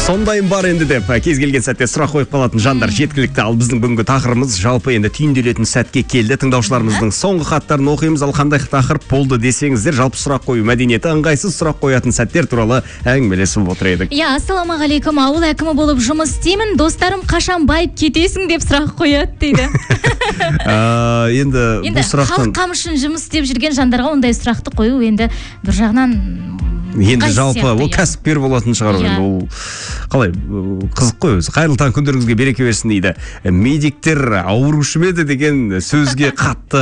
Сондайым бар енді деп кез келген сәтте сұрақ қойып қалатын жандар жеткілікті. Ал біздің бүгінгі тақырыбымыз жалпы енді түйінделетін сәтке келді. Тыңдаушыларымыздың соңғы хаттарын оқимыз. Ал қандай тақырып болды десеңіздер, жалпы сұрақ қою мәдениеті, ыңғайсыз сұрақ қоятын сәттер туралы әңгімелесіп отыр едік. Ассалаумағалейкум, ауыл әкімі болып жұмыс істеймін, достарым қашан байып кетесің деп сұрақ қояды дейді. Енді бұл сұрақтан халық қамы үшін жұмыс істеп жүрген жандарға ондай сұрақты қою енді бір жағынан енді жалпы ол кәсіпкер болатын шығар. Енді ол қалай қызық қой өзі. Қайырлы таң, күндеріңізге береке берсін дейді. Медиктер аурушы ма еді деген сөзге қатты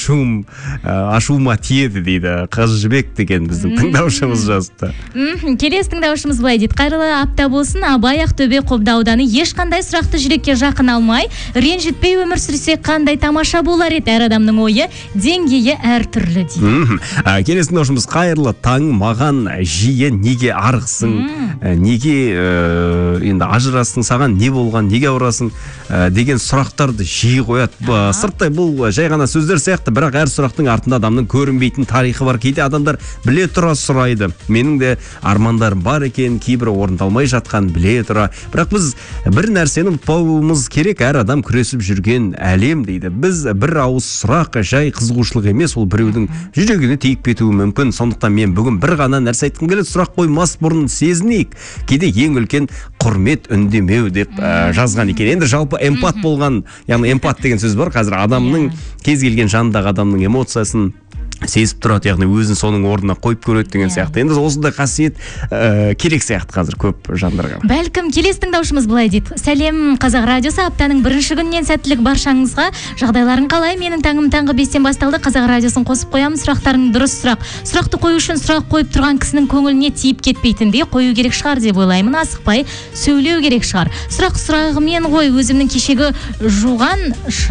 ашуыма тиеді дейді. Қыз жібек деген біздің тыңдаушымыз жазды. Келесі тыңдаушымыз былай дейді: қайырлы апта болсын, Абай Ақтөбе Қобда ауданы. Ешқандай сұрақты жүрекке жақын алмай, ренжітпей өмір сүрсек қандай тамаша болар еді. Әр адамның ойы, деңгейі әртүрлі дейді. Келесі тыңдаушымыз: қайырлы таң, маған жиі неге арғысың, неге енді ажырастың, саған не болған, неге ауырасың деген сұрақтарды жиі қояды. Сырттай бұл жай ғана сөздер сияқты, бірақ әр сұрақтың артында адамның көрінбейтін тарихы бар. Кейде адамдар біле тұра сұрайды. Менің де армандарым бар екен, кейбірі орындалмай жатқан біле тұра. Бірақ біз бір нәрсені ұмытпауымыз керек: әр адам күресіп жүрген әлем дейді. Біз бір ауыз сұрақ жай қызығушылық емес, ол біреудің жүрегіне тиіп кетуі мүмкін. Сондықтан мен бүгін бір ғана нәрсе айтқым келеді: сұрақ қоймас бұрын сезінейік. Кейде ең үлкен құрмет үндемеу деп жазған екен. Енді жалпы эмпат болған, яғни эмпат деген сөз бар. Қазір адамның кез келген жанындағы адамның эмоциясын сезіп тұрады, яғни өзін соның орнына қойып көреді деген сияқты. Енді осындай қасиет керек сияқты қазір көп жандарға. Бәлкім келесі тыңдаушымыз былай дейді: сәлем Қазақ радиосы, аптаның бірінші күнінен сәттілік баршаңызға. Жағдайларың қалай? Менің таңым таңғы 5-тен басталды. Қазақ радиосын қосып қоямын. Сұрақтарың дұрыс сұрақ. Сұрақты қою үшін сұрақ қойып тұрған кісінің көңіліне тиіп кетпейтіндей қою керек шығар деп ойлаймын. Асықпай сөйлеу керек шығар. Сұрағымен ғой, өзімнің кешегі жуған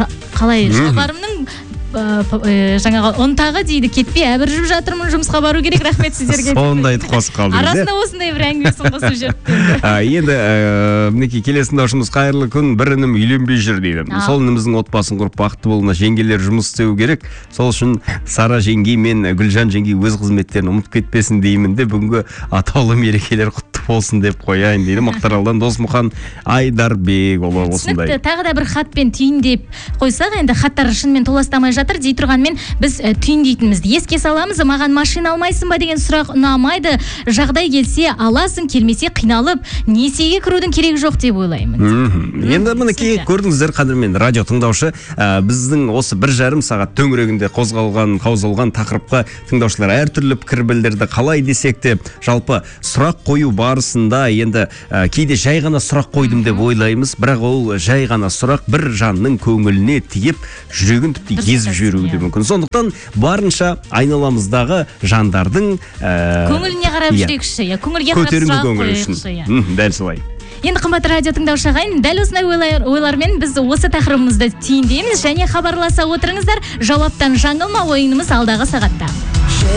шалбарымның жаңағы ұнтағы дейді, кетпей әбіржіп жатырмын, жұмысқа бару керек. Рахмет сіздерге. Сондайды қосып қалдыңыз. Арасында осындай бір әңгімесін қосып жүрді. Енді мінекей келесі тыңдаушымыз: қайырлы күн, бір інім үйленбей жүр дейді. Сол ініміздің отбасын құрып бақытты болуына жеңгелер жұмыс істеу керек. Сол үшін Сара жеңгей мен Гүлжан жеңгей өз қызметтерін ұмытып кетпесін деймін де, бүгінгі атаулы мерекелер құтты болсын деп қояйын дейді. Мақтаралдан Досмұхан Айдарбекұлы. Осындай. Тағы да бір хатпен түйіндеп қойсақ, енді хаттар шынымен толастамай жатыр дей тұрғанмен біз түйіндейтінімізді еске саламыз. Маған машина алмайсың ба деген сұрақ ұнамайды. Жағдай келсе аласың, келмесе қиналып несиеге кірудің керегі жоқ деп ойлаймын. Енді мінекей көрдіңіздер, қадірмен радио тыңдаушы, біздің осы 1,5 сағат төңірегінде қаузалған тақырыпқа тыңдаушылар әртүрлі пікір білдірді. Қалай десек те, жалпы сұрақ қою барысында енді кейде жай ғана сұрақ қойдым деп ойлаймыз, бірақ ол жай ғана сұрақ бір жанның көңіліне тиіп, жүрегін тіпті езіп жіберуі де мүмкін. Сондықтан барынша айналамыздағы жандардың көңіліне қарап жүрекші, көңілге қарап сұрақ қойықшы. Дәл солай. Енді қымбатты радио тыңдаушы ағайын, дәл осындай ойлармен біз осы тақырыбымызды түйіндейміз, және хабарласа отырыңыздар. Жауаптан жаңылма, ойынымыз алдағы сағатта.